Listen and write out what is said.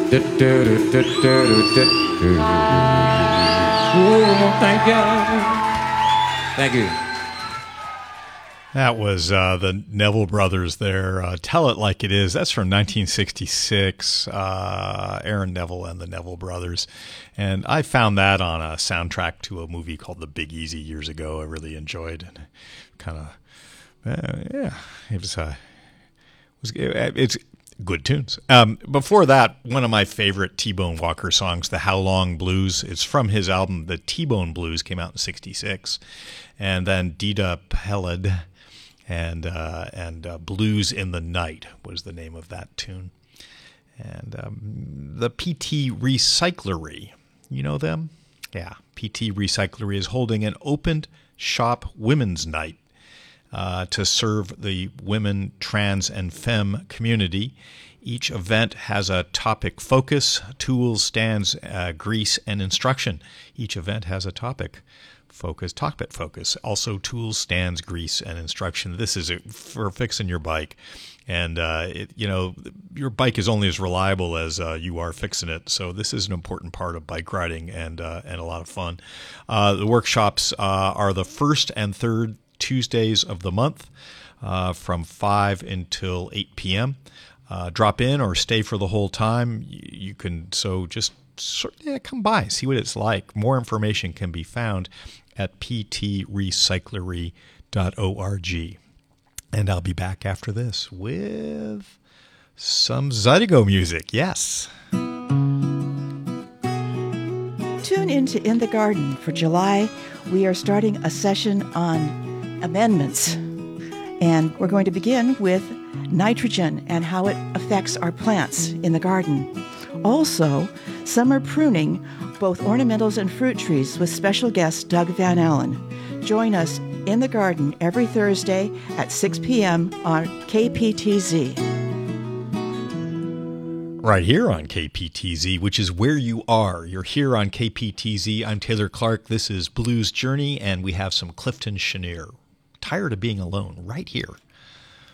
Thank you. Thank you. That was the Neville Brothers there. Tell It Like It Is. That's from 1966. Aaron Neville and the Neville Brothers. And I found that on a soundtrack to a movie called The Big Easy years ago. I really enjoyed it. Kind of, it's good tunes. Before that, one of my favorite T-Bone Walker songs, the How Long Blues. It's from his album, The T-Bone Blues, came out in 66. And then Dida Peled and Blues in the Night was the name of that tune. And the PT Recyclery, you know them? Yeah, PT Recyclery is holding an open shop women's night to serve the women, trans, and femme community. Each event has a topic focus, tools, stands, grease, and instruction. Each event has a topic focus. Also tools, stands, grease, and instruction. This is for fixing your bike. And, your bike is only as reliable as you are fixing it. So this is an important part of bike riding and a lot of fun. The workshops are the first and third Tuesdays of the month from 5 until 8 p.m. Drop in or stay for the whole time. You can, come by, see what it's like. More information can be found at ptrecyclery.org. And I'll be back after this with some Zydeco music. Yes. Tune into In the Garden for July. We are starting a session on amendments. And we're going to begin with nitrogen and how it affects our plants in the garden. Also, summer pruning, both ornamentals and fruit trees, with special guest Doug Van Allen. Join us in the garden every Thursday at 6 p.m. on KPTZ. Right here on KPTZ, which is where you are. You're here on KPTZ. I'm Taylor Clark. This is Blues Journey, and we have some Clifton Chenier. Tired of being alone, right here